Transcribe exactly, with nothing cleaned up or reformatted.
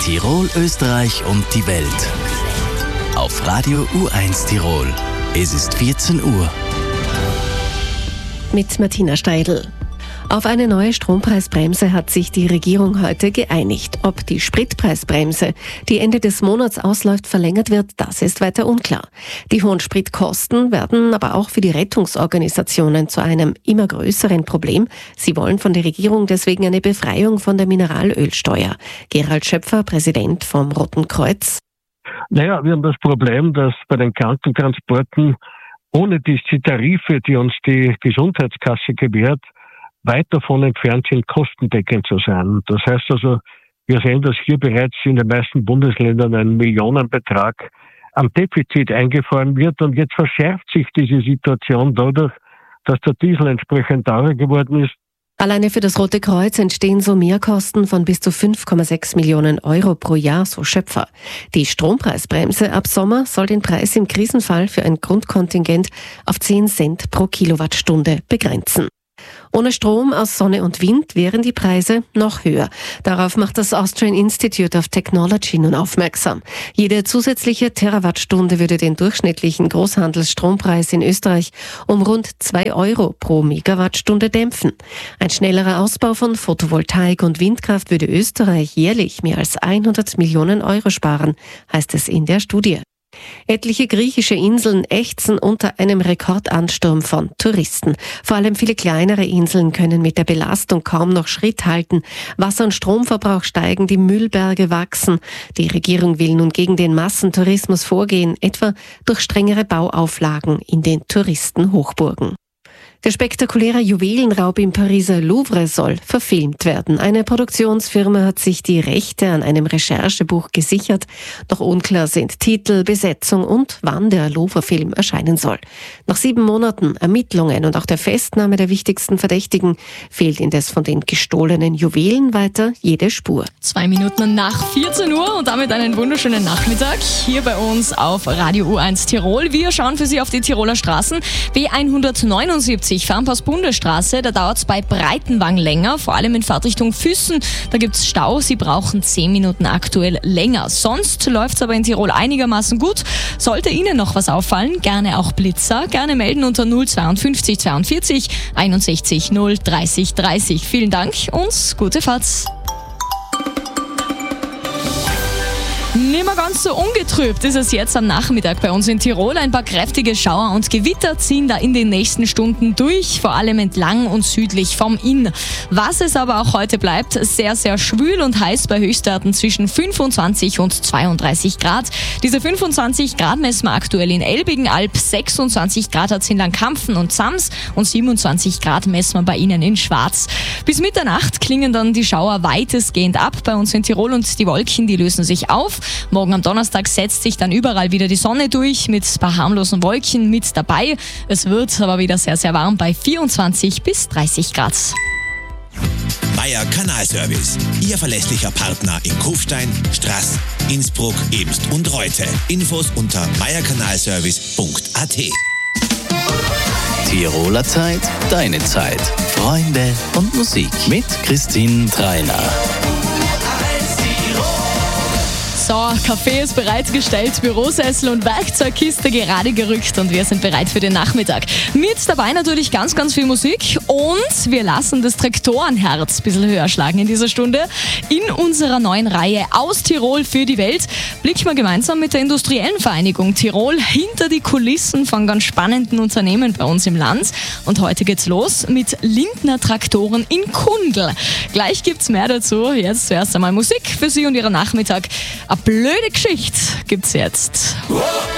Tirol, Österreich und die Welt. Auf Radio U eins Tirol. Es ist vierzehn Uhr. Mit Martina Steidl. Auf eine neue Strompreisbremse hat sich die Regierung heute geeinigt. Ob die Spritpreisbremse, die Ende des Monats ausläuft, verlängert wird, das ist weiter unklar. Die hohen Spritkosten werden aber auch für die Rettungsorganisationen zu einem immer größeren Problem. Sie wollen von der Regierung deswegen eine Befreiung von der Mineralölsteuer. Gerald Schöpfer, Präsident vom Roten Kreuz. Naja, wir haben das Problem, dass bei den Krankentransporten ohne die Tarife, die uns die Gesundheitskasse gewährt, weit davon entfernt sind, kostendeckend zu sein. Das heißt also, wir sehen, dass hier bereits in den meisten Bundesländern ein Millionenbetrag am Defizit eingefahren wird. Und jetzt verschärft sich diese Situation dadurch, dass der Diesel entsprechend teurer geworden ist. Alleine für das Rote Kreuz entstehen so Mehrkosten von bis zu fünf Komma sechs Millionen Euro pro Jahr, so Schöpfer. Die Strompreisbremse ab Sommer soll den Preis im Krisenfall für ein Grundkontingent auf zehn Cent pro Kilowattstunde begrenzen. Ohne Strom aus Sonne und Wind wären die Preise noch höher. Darauf macht das Austrian Institute of Technology nun aufmerksam. Jede zusätzliche Terawattstunde würde den durchschnittlichen Großhandelsstrompreis in Österreich um rund zwei Euro pro Megawattstunde dämpfen. Ein schnellerer Ausbau von Photovoltaik und Windkraft würde Österreich jährlich mehr als hundert Millionen Euro sparen, heißt es in der Studie. Etliche griechische Inseln ächzen unter einem Rekordansturm von Touristen. Vor allem viele kleinere Inseln können mit der Belastung kaum noch Schritt halten. Wasser- und Stromverbrauch steigen, die Müllberge wachsen. Die Regierung will nun gegen den Massentourismus vorgehen, etwa durch strengere Bauauflagen in den Touristenhochburgen. Der spektakuläre Juwelenraub im Pariser Louvre soll verfilmt werden. Eine Produktionsfirma hat sich die Rechte an einem Recherchebuch gesichert. Noch unklar sind Titel, Besetzung und wann der Louvre-Film erscheinen soll. Nach sieben Monaten Ermittlungen und auch der Festnahme der wichtigsten Verdächtigen fehlt indes von den gestohlenen Juwelen weiter jede Spur. Zwei Minuten nach vierzehn Uhr und damit einen wunderschönen Nachmittag hier bei uns auf Radio U eins Tirol. Wir schauen für Sie auf die Tiroler Straßen. B hundertneunundsiebzig Farnpass-Bundesstraße, da dauert es bei Breitenwang länger, vor allem in Fahrtrichtung Füssen. Da gibt es Stau, Sie brauchen zehn Minuten aktuell länger. Sonst läuft es aber in Tirol einigermaßen gut. Sollte Ihnen noch was auffallen, gerne auch Blitzer, gerne melden unter null zweiundfünfzig zweiundvierzig einundsechzig null dreißig dreißig. Vielen Dank und gute Fahrt. Nicht mehr ganz so ungetrübt ist es jetzt am Nachmittag bei uns in Tirol. Ein paar kräftige Schauer und Gewitter ziehen da in den nächsten Stunden durch, vor allem entlang und südlich vom Inn. Was es aber auch heute bleibt, sehr, sehr schwül und heiß bei Höchstwerten zwischen fünfundzwanzig und zweiunddreißig Grad. Diese fünfundzwanzig Grad messen wir aktuell in Elbigenalb, sechsundzwanzig Grad hat es in Langkampfen und Sams und siebenundzwanzig Grad messen wir bei Ihnen in Schwarz. Bis Mitternacht klingen dann die Schauer weitestgehend ab bei uns in Tirol und die Wolken, die lösen sich auf. Morgen am Donnerstag setzt sich dann überall wieder die Sonne durch mit ein paar harmlosen Wolken mit dabei. Es wird aber wieder sehr, sehr warm bei vierundzwanzig bis dreißig Grad. Meier Kanalservice, Ihr verlässlicher Partner in Kufstein, Straß, Innsbruck, Ebst und Reute. Infos unter meierkanalservice punkt a t. Tiroler Zeit, deine Zeit. Freunde und Musik mit Christine Treiner. So, Kaffee ist bereitgestellt, Bürosessel und Werkzeugkiste gerade gerückt und wir sind bereit für den Nachmittag. Mit dabei natürlich ganz, ganz viel Musik und wir lassen das Traktorenherz ein bisschen höher schlagen in dieser Stunde. In unserer neuen Reihe Aus Tirol für die Welt blicken wir gemeinsam mit der Industriellen Vereinigung Tirol hinter die Kulissen von ganz spannenden Unternehmen bei uns im Land. Und heute geht's los mit Lindner Traktoren in Kundl. Gleich gibt's mehr dazu. Jetzt zuerst einmal Musik für Sie und Ihren Nachmittag. Eine blöde Geschichte gibt's jetzt.